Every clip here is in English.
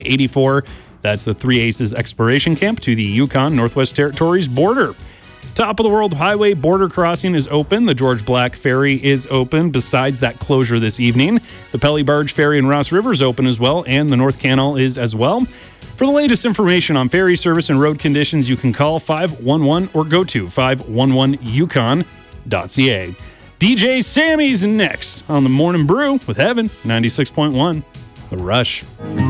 84. That's the Three Aces Exploration Camp to the Yukon Northwest Territories border. Top of the World Highway border crossing is open. The George Black Ferry is open besides that closure this evening. The Pelly Barge Ferry in Ross River is open as well, and the North Canal is as well. For the latest information on ferry service and road conditions, you can call 511 or go to 511yukon.ca. DJ Sammy's next on the Morning Brew with Heaven, 96.1. The Rush.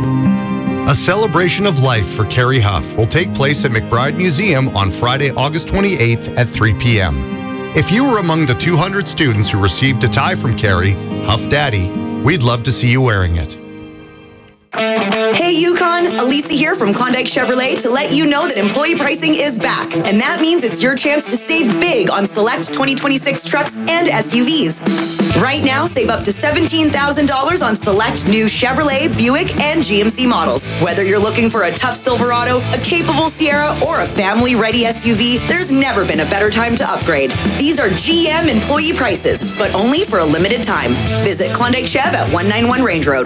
A celebration of life for Carrie Huff will take place at McBride Museum on Friday, August 28th at 3 p.m. If you were among the 200 students who received a tie from Carrie, Huff Daddy, we'd love to see you wearing it. Hey Yukon, Elisa here from Klondike Chevrolet to let you know that employee pricing is back, and that means it's your chance to save big on select 2026 trucks and SUVs. Right now, save up to $17,000 on select new Chevrolet, Buick, and GMC models. Whether you're looking for a tough Silverado, a capable Sierra, or a family-ready SUV, there's never been a better time to upgrade. These are GM employee prices, but only for a limited time. Visit Klondike Chev at 191 Range Road.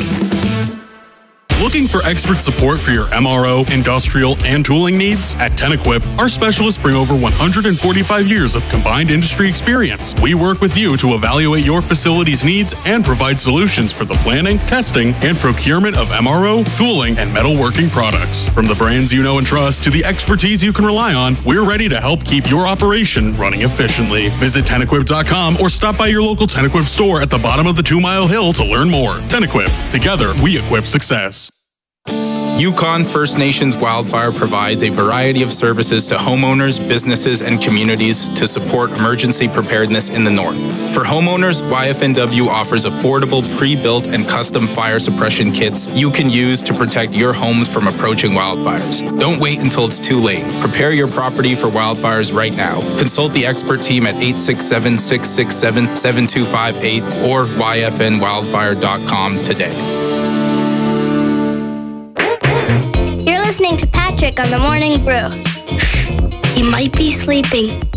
Looking for expert support for your MRO, industrial, and tooling needs? At TenEquip, our specialists bring over 145 years of combined industry experience. We work with you to evaluate your facility's needs and provide solutions for the planning, testing, and procurement of MRO, tooling, and metalworking products. From the brands you know and trust to the expertise you can rely on, we're ready to help keep your operation running efficiently. Visit TenEquip.com or stop by your local TenEquip store at the bottom of the 2 Mile Hill to learn more. TenEquip. Together, we equip success. Yukon First Nations Wildfire provides a variety of services to homeowners, businesses, and communities to support emergency preparedness in the north. For homeowners, YFNW offers affordable pre-built and custom fire suppression kits you can use to protect your homes from approaching wildfires. Don't wait until it's too late. Prepare your property for wildfires right now. Consult the expert team at 867-667-7258 or yfnwildfire.com today. Listening to Patrick on the Morning Brew. He might be sleeping.